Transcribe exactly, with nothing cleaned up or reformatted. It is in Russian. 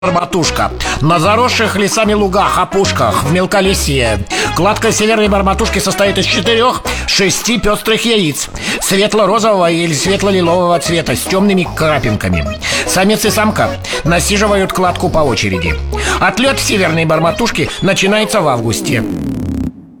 Барматушка. На заросших лесами лугах, опушках, в мелколесье. Кладка северной барматушки состоит из четырех-шести пестрых яиц светло-розового или светло-лилового цвета с темными крапинками. Самец и самка насиживают кладку по очереди. Отлет северной барматушки начинается в августе.